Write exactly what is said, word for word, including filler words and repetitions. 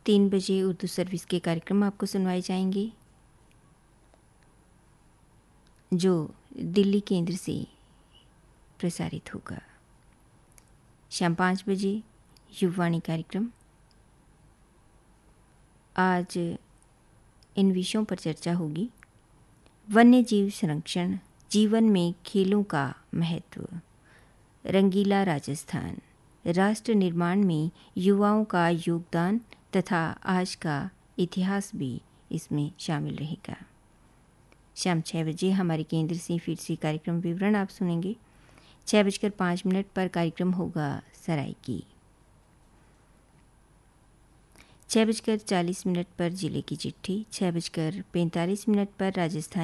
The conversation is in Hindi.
तीन बजे उर्दू सर्विस के कार्यक्रम आपको सुनवाए जाएंगे जो दिल्ली केंद्र से प्रसारित होगा। शाम पाँच बजे युववाणी कार्यक्रम। आज इन विषयों पर चर्चा होगी। वन्य जीव संरक्षण, जीवन में खेलों का महत्व, रंगीला राजस्थान, राष्ट्र निर्माण में युवाओं का योगदान तथा आज का इतिहास भी इसमें शामिल रहेगा। शाम छः बजे हमारे केंद्र से फिर से कार्यक्रम विवरण आप सुनेंगे। छः बजकर पाँच मिनट पर कार्यक्रम होगा सराइकी। छः बजकर चालीस मिनट पर जिले की चिट्ठी। छः बजकर पैंतालीस मिनट पर राजस्थान